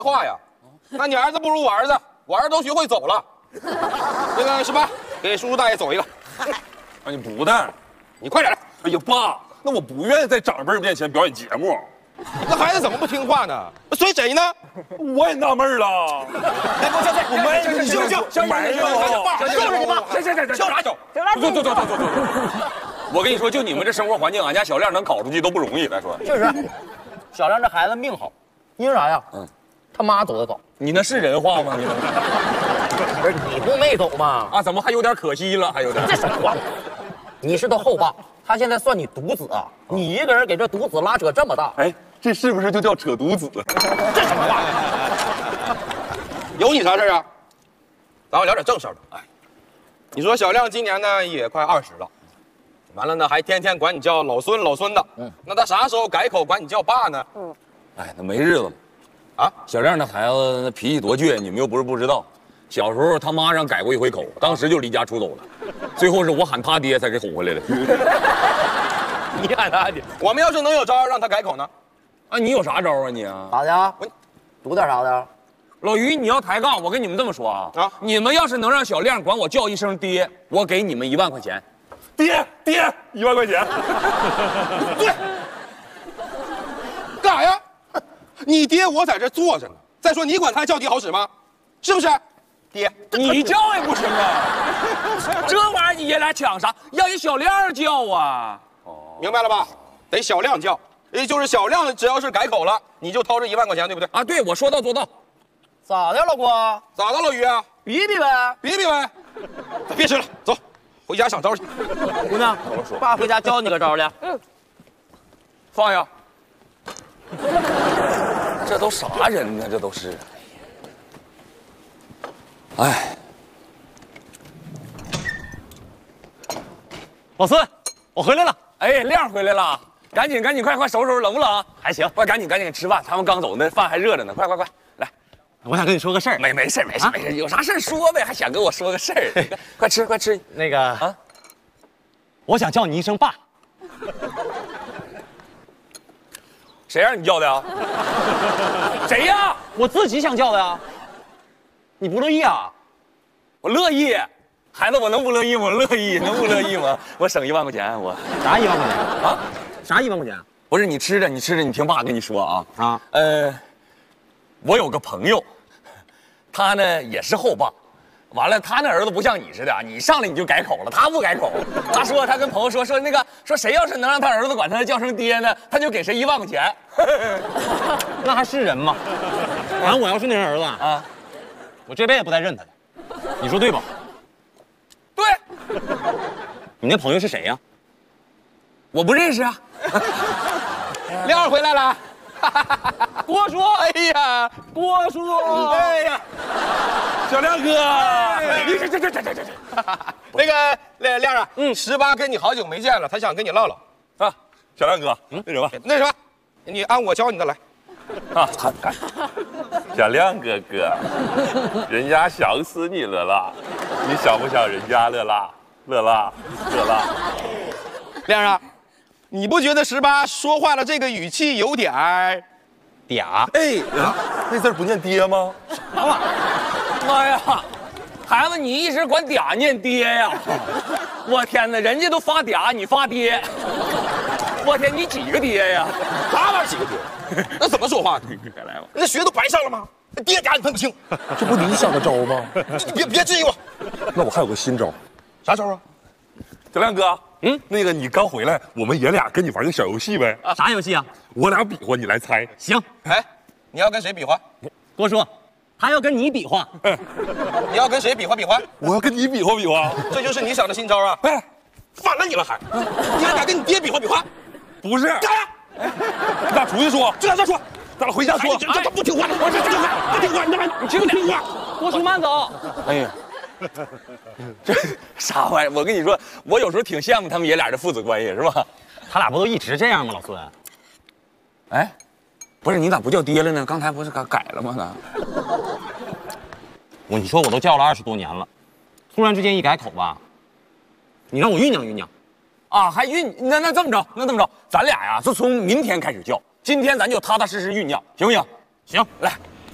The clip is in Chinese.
话呀，那你儿子不如我儿子，我儿子都学会走了。那个18，给叔叔大爷走一个。 啊，你不带， 你快点来。 哎呀，爸，那我不愿意在长辈面前表演节目。 那孩子怎么不听话呢？随谁呢？ 我也纳闷了。 来，给我叫我没有， 行， 没有， 就是你爸，行，笑啥笑？ 走。我跟你说，就你们这生活环境，俺家小亮能考出去都不容易。来说， 确实，小亮这孩子命好，因为啥呀？他妈走得早。 你那是人话吗？你不是你不没走吗？ 啊，怎么还有点可惜了？还有点这什么话？你是他后爸，他现在算你独子啊！你一个人给这独子拉扯这么大， 哎，这是不是就叫扯犊子？ 这什么话？ 有你啥事啊？咱们聊点正事儿吧。哎，你说小亮今年呢也快20了，完了呢还天天管你叫老孙的。那他啥时候改口管你叫爸呢？ 哎，那没日子了。啊，小亮那孩子那脾气多倔，你们又不是不知道。小时候他妈让改过一回口，当时就离家出走了，最后是我喊他爹才给哄回来的。 你喊他爹？我们要是能有招让他改口呢？ 啊，你有啥招啊你啊？ 咋的？读点啥的？ 老于，你要抬杠，我跟你们这么说啊，你们要是能让小亮管我叫一声爹，我给你们1万块钱。爹，1万块钱。 对，干啥呀？你爹我在这坐着呢。再说你管他叫爹好使吗？是不是？爹， 你叫也不行啊！这玩意儿你爷俩抢啥？让人小亮叫啊！ 哦，明白了吧？得小亮叫，也就是小亮只要是改口了，你就掏这1万块钱，对不对？ 啊，对，我说到做到。 咋的，老郭？ 咋的，老于啊？ 比比呗， 比比呗。别吃了，走，回家想招去。 姑娘，爸回家教你个招去。 放下。这都啥人呢？这都是。哎， 老孙，我回来了。 哎，亮回来了，赶紧，快收拾，冷不冷？ 还行， 快赶紧吃饭，他们刚走，那饭还热着呢，快，来。 我想跟你说个事儿。 没事，有啥事儿说呗，还想跟我说个事儿？快吃。 那个啊，我想叫你一声爸。 谁让你叫的呀？谁呀？ 我自己想叫的呀。你不乐意啊？ 我乐意，孩子，我能不乐意吗？我乐意，能不乐意吗？我省1万块钱，我啥1万块钱啊？啥1万块钱？ 不是你吃着，你听爸跟你说啊。我有个朋友，他呢也是后爸，完了他那儿子不像你似的，你上来你就改口了，他不改口。他说他跟朋友说谁要是能让他儿子管他叫声爹呢，他就给谁1万块钱。 那还是人吗？反正我要是那人儿子啊，我这辈子不带认他的，你说对吧？ 对。 你那朋友是谁呀？ 我不认识啊。 亮回来了。 郭叔， 哎呀， 郭叔， 哎呀， 小亮哥，你这， 那个亮啊，18跟你好久没见了，他想跟你唠唠啊。小亮哥， 那什么，你按我教你的来。 啊，小亮哥哥，人家想死你了啦！你想不想人家乐啦？ 亮啊，你不觉得18说话的这个语气有点儿嗲？ 哎，那字不念爹吗？ 啥玩意儿？ 妈呀，孩子，你一直管嗲念爹呀？我天哪，人家都发嗲，你发爹。我天，你几个爹呀？ 他玩几个爹？那怎么说话呢？那学都白上了吗？爹嗲你分不清， 这不你想的招吗？ 你别质疑我。 那我还有个新招， 啥招啊？ 小亮哥， 那个你刚回来，我们爷俩跟你玩个小游戏呗。 啥游戏啊？ 我俩比划，你来猜。 行。 哎，你要跟谁比划？ 郭叔，他要跟你比划。 你要跟谁比划？ 我要跟你比划。 这就是你想的新招啊？哎，反了你了还？你还敢跟你爹比划？ 不是。 干！ 你俩出去说， 这再说， 咱俩回家说。 这不听话，我这不听话，你听话。 郭叔慢走。 哎呀，这啥玩意儿？我跟你说，我有时候挺羡慕他们爷俩的父子关系，是吧？ 他俩不都一直这样吗，老孙？ 哎，不是你咋不叫爹了呢？刚才不是改了吗？ 你说我都叫了20多年了，突然之间一改口吧，你让我酝酿。 啊，还那这么着，咱俩呀，就从明天开始叫，今天咱就踏踏实实酝酿，行不行？ 行， 来。